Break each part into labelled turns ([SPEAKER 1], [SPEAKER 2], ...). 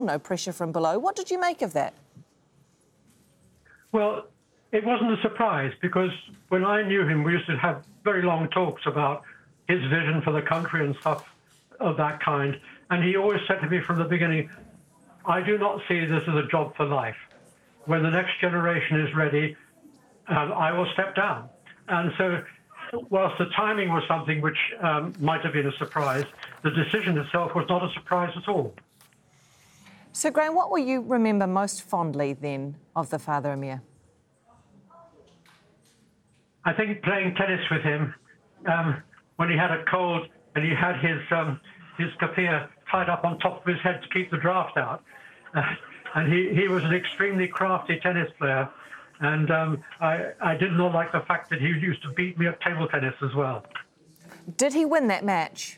[SPEAKER 1] no pressure from below. What did you make of that?
[SPEAKER 2] Well, it wasn't a surprise because when I knew him, we used to have very long talks about his vision for the country and stuff of that kind. And he always said to me from the beginning, I do not see this as a job for life. When the next generation is ready, I will step down. And so whilst the timing was something which might have been a surprise, the decision itself was not a surprise at all.
[SPEAKER 1] So, Graham, what will you remember most fondly then of the Father Emir?
[SPEAKER 2] I think playing tennis with him when he had a cold and he had his kafir tied up on top of his head to keep the draft out. And he was an extremely crafty tennis player. And I did not like the fact that he used to beat me at table tennis as well.
[SPEAKER 1] Did he win that match?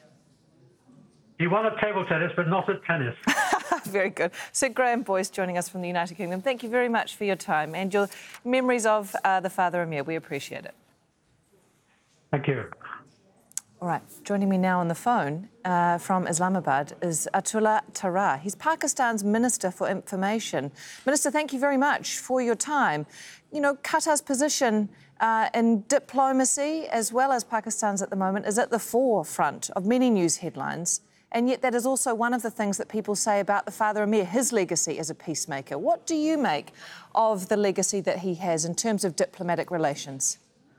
[SPEAKER 2] He won at table tennis, but not at tennis.
[SPEAKER 1] Very good. So Graham Boyce joining us from the United Kingdom. Thank you very much for your time and your memories of the Father Emir. We appreciate it.
[SPEAKER 2] Thank you.
[SPEAKER 1] All right, joining me now on the phone from Islamabad is Atullah Tarar. He's Pakistan's Minister for Information. Minister, thank you very much for your time. You know, Qatar's position in diplomacy, as well as Pakistan's at the moment, is at the forefront of many news headlines. And yet that is also one of the things that people say about the Father Emir, his legacy as a peacemaker. What do you make of the legacy that he has in terms of diplomatic relations?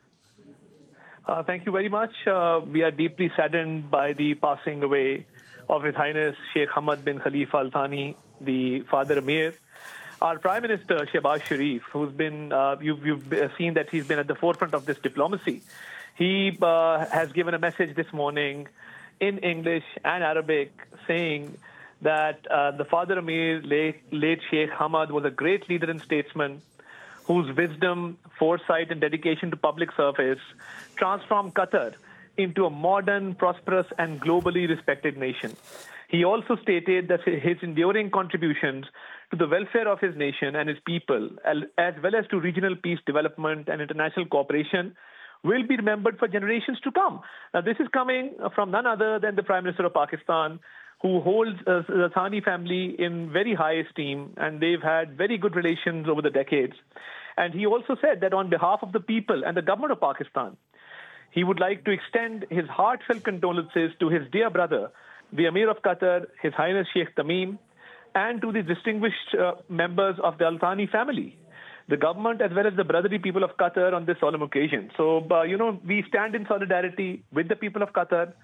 [SPEAKER 3] Thank you very much. We are deeply saddened by the passing away of His Highness Sheikh Hamad bin Khalifa Al Thani, the Father Emir. Our Prime Minister, Shehbaz Sharif, who's been, you've seen that he's been at the forefront of this diplomacy. He has given a message this morning in English and Arabic saying that the Father Emir, late Sheikh Hamad, was a great leader and statesman whose wisdom, foresight and dedication to public service transformed Qatar into a modern, prosperous and globally respected nation. He also stated that his enduring contributions to the welfare of his nation and his people, as well as to regional peace development and international cooperation, will be remembered for generations to come. Now, this is coming from none other than the Prime Minister of Pakistan, who holds the Thani family in very high esteem, and they've had very good relations over the decades. And he also said that on behalf of the people and the government of Pakistan, he would like to extend his heartfelt condolences to his dear brother, the Emir of Qatar, His Highness Sheikh Tamim, and to the distinguished members of the Al Thani family, the government as well as the brotherly people of Qatar on this solemn occasion. So, we stand in solidarity with the people of Qatar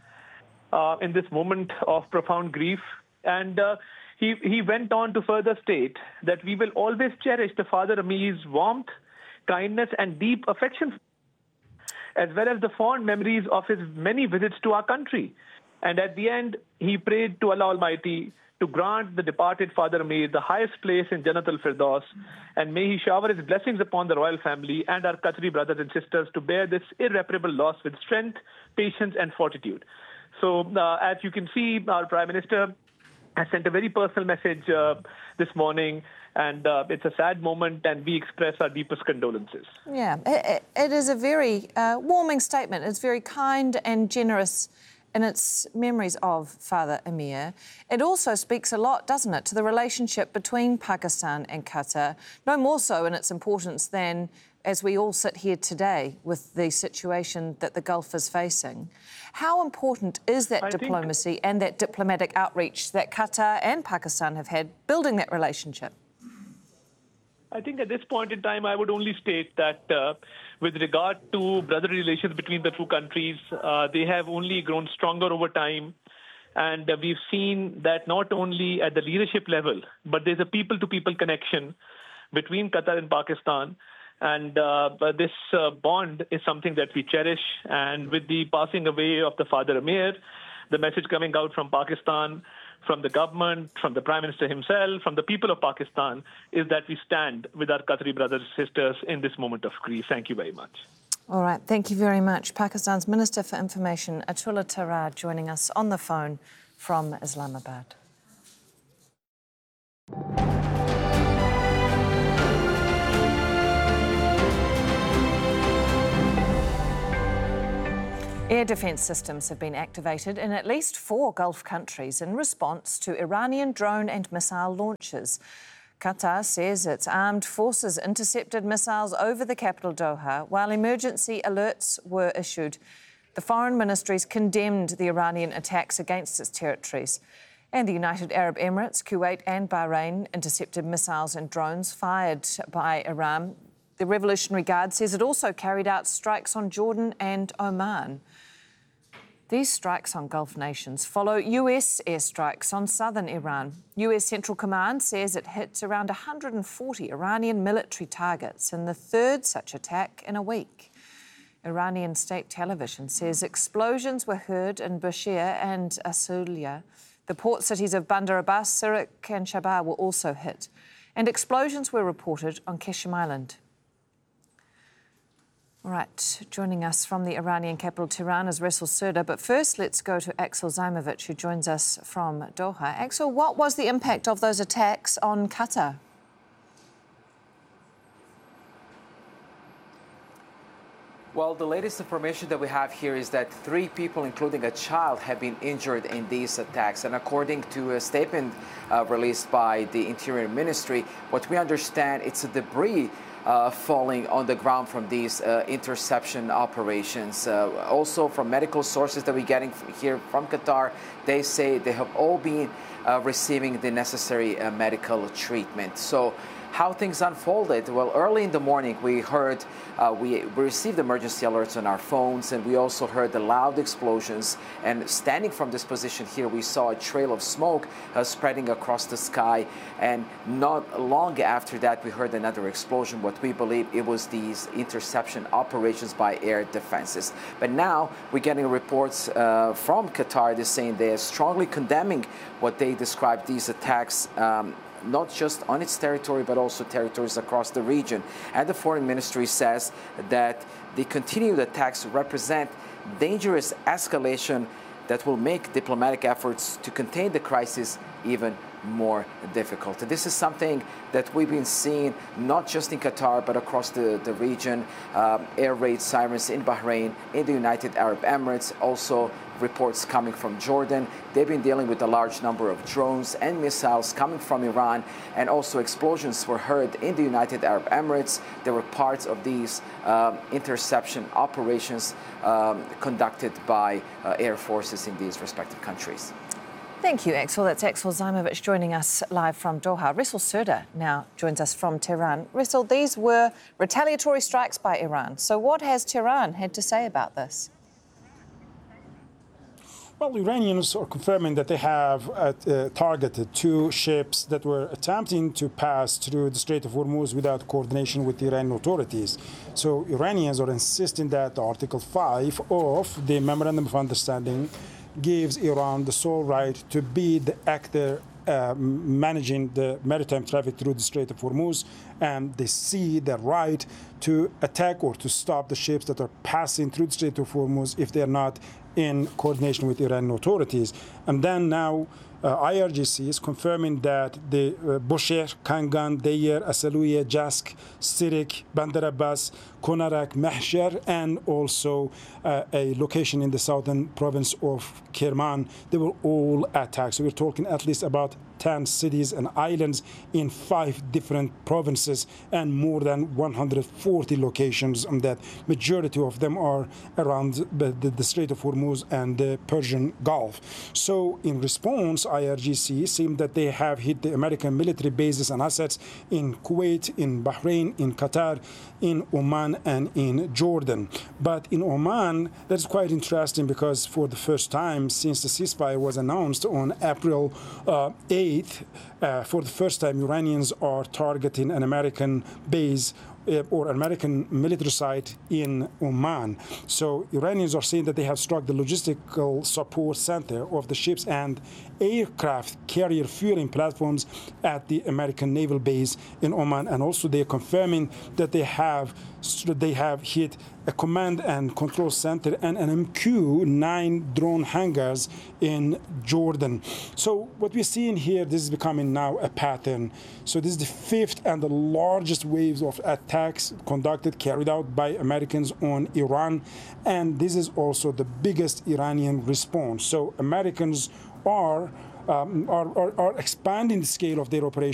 [SPEAKER 3] in this moment of profound grief. And he went on to further state that we will always cherish the Father Emir's warmth, kindness and deep affection, as well as the fond memories of his many visits to our country. And at the end, he prayed to Allah Almighty to grant the departed Father Emir the highest place in Jannat al-Firdaus, and may he shower his blessings upon the royal family and our Qatari brothers and sisters to bear this irreparable loss with strength, patience and fortitude. So, as you can see, our Prime Minister has sent a very personal message this morning, and it's a sad moment, and we express our deepest condolences.
[SPEAKER 1] Yeah, it is a very warming statement. It's very kind and generous in its memories of Father Emir. It also speaks a lot, doesn't it, to the relationship between Pakistan and Qatar, no more so in its importance than as we all sit here today with the situation that the Gulf is facing. How important is that diplomacy and that diplomatic outreach that Qatar and Pakistan have had building that relationship?
[SPEAKER 3] I think at this point in time, I would only state that with regard to brotherly relations between the two countries, they have only grown stronger over time. And we've seen that not only at the leadership level, but there's a people-to-people connection between Qatar and Pakistan. And this bond is something that we cherish. And with the passing away of the Father Emir, the message coming out from Pakistan, from the government, from the Prime Minister himself, from the people of Pakistan, is that we stand with our Qatari brothers and sisters in this moment of grief. Thank you very much.
[SPEAKER 1] All right, thank you very much. Pakistan's Minister for Information, Atullah Tarar, joining us on the phone from Islamabad. Air defence systems have been activated in at least 4 Gulf countries in response to Iranian drone and missile launches. Qatar says its armed forces intercepted missiles over the capital Doha while emergency alerts were issued. The foreign ministries condemned the Iranian attacks against its territories. And the United Arab Emirates, Kuwait and Bahrain intercepted missiles and drones fired by Iran. The Revolutionary Guard says it also carried out strikes on Jordan and Oman. These strikes on Gulf nations follow US airstrikes on southern Iran. US Central Command says it hit around 140 Iranian military targets in the third such attack in a week. Iranian state television says explosions were heard in Bushehr and Asulia. The port cities of Bandar Abbas, Sirak and Shabaa were also hit, and explosions were reported on Qeshm Island. All right, joining us from the Iranian capital Tehran is Ressel Serdar. But first, let's go to Axel Zaimovich, who joins us from Doha. Axel, what was the impact of those attacks on Qatar?
[SPEAKER 4] Well, the latest information that we have here is that 3 people, including a child, have been injured in these attacks. And according to a statement released by the Interior Ministry, what we understand, it's a debris falling on the ground from these interception operations. Also, from medical sources that we're getting here from Qatar, they say they have all been receiving the necessary medical treatment. So how things unfolded? Well, early in the morning, we heard, we received emergency alerts on our phones, and we also heard the loud explosions. And standing from this position here, we saw a trail of smoke spreading across the sky. And not long after that, we heard another explosion. What we believe it was these interception operations by air defenses. But now we're getting reports from Qatar. They're saying they're strongly condemning what they described these attacks. Not just on its territory, but also territories across the region. And the Foreign Ministry says that the continued attacks represent dangerous escalation that will make diplomatic efforts to contain the crisis even more difficult. This is something that we've been seeing not just in Qatar, but across the region. Air raid sirens in Bahrain, in the United Arab Emirates, also reports coming from Jordan. They've been dealing with a large number of drones and missiles coming from Iran, and also explosions were heard in the United Arab Emirates. There were parts of these interception operations conducted by air forces in these respective countries.
[SPEAKER 1] Thank you, Axel. That's Axel Zaimovich joining us live from Doha. Ressel Serdar now joins us from Tehran. Ressel, these were retaliatory strikes by Iran. So what has Tehran had to say about this?
[SPEAKER 5] Well, Iranians are confirming that they have targeted 2 ships that were attempting to pass through the Strait of Hormuz without coordination with the Iranian authorities. So Iranians are insisting that Article 5 of the Memorandum of Understanding gives Iran the sole right to be the actor managing the maritime traffic through the Strait of Hormuz, and they see the right to attack or to stop the ships that are passing through the Strait of Hormuz if they are not in coordination with Iranian authorities. And then now IRGC is confirming that the Bushehr, Kangan, Deir, Asaluya, Jask, Sirik, Bandar Abbas, Konarak, Mahshar, and also a location in the southern province of Kerman, they were all attacked. So we're talking at least about 10 cities and islands in 5 different provinces and more than 140 locations, and that majority of them are around the Strait of Hormuz and the Persian Gulf. So in response, IRGC seemed that they have hit the American military bases and assets in Kuwait, in Bahrain, in Qatar, in Oman, and in Jordan. But in Oman, that's quite interesting because for the first time since the ceasefire was announced on April 8th, for the first time, Iranians are targeting an American base or American military site in Oman. So Iranians are saying that they have struck the logistical support center of the ships and aircraft carrier fueling platforms at the American naval base in Oman, and also they're confirming that they have hit a command and control center and an MQ-9 drone hangars in Jordan. So what we're seeing here, this is becoming now a pattern. So this is the fifth and the largest waves of attacks carried out by Americans on Iran, and this is also the biggest Iranian response. So Americans are expanding the scale of their operation.